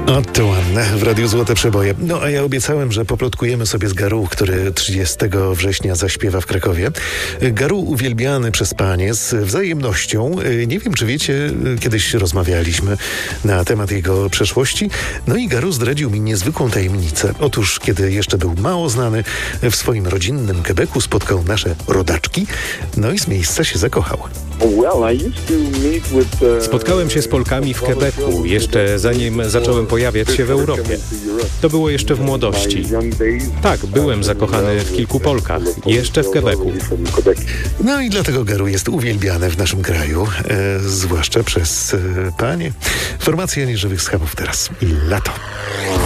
Oto ładne w Radiu Złote Przeboje. No a ja obiecałem, że poplotkujemy sobie z Garou, który 30 września zaśpiewa w Krakowie. Garou uwielbiany przez panie z wzajemnością. Nie wiem, czy wiecie, kiedyś rozmawialiśmy na temat jego przeszłości. No i Garou zdradził mi niezwykłą tajemnicę. Otóż, kiedy jeszcze był mało znany, w swoim rodzinnym Quebecu spotkał nasze rodaczki, no i z miejsca się zakochał. Spotkałem się z Polkami w Quebecu, jeszcze zanim zacząłem pojawiać się w Europie. To było jeszcze w młodości. Tak, byłem zakochany w kilku Polkach, jeszcze w Quebecu. No i dlatego Garou jest uwielbiany w naszym kraju, zwłaszcza przez panie. Formacja Nieżywych Schabów teraz i lato.